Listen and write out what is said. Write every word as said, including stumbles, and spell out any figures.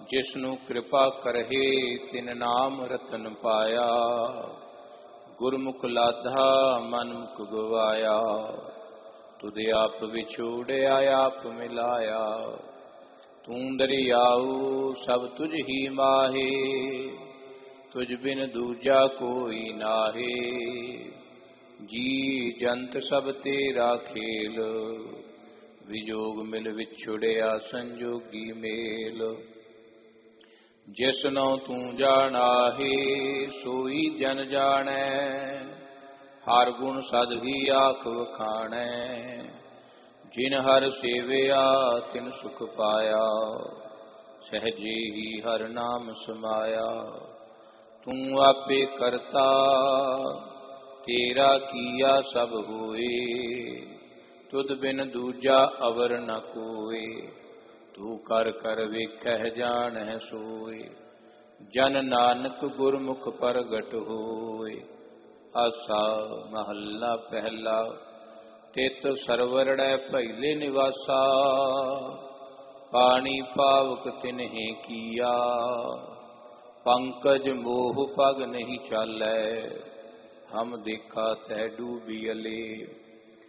जिसनु कृपा करहे तिन नाम रतन पाया। गुरमुख लाधा मन मुख गवाया। तुध आप विछोड़िया आप मिलाया। तू दरियाऊ सब तुझ ही माहे। तुझ बिन दूजा कोई नाहे। जी जंत सब तेरा खेल। विजोग मिल विछुड़िया संजोगी मेल। जिसनौ तू जानाहे सोई जन जानै। हर गुण सद ही आख वखाणै। जिन हर सेविया तिन सुख पाया। सहजे ही हर नाम समाया। तू आपे करता तेरा किया सब होए। तुध बिन दूजा अवर न कोए। तू कर कर वेखह जानह सोए। जन नानक गुरमुख प्रगट होए। आसा महला पहला। तित सरवरड़ै पहले निवासा। पानी पावक तिन्हि किया। पंकज मोह पग नहीं चालै। हम देखा तह डूबियले।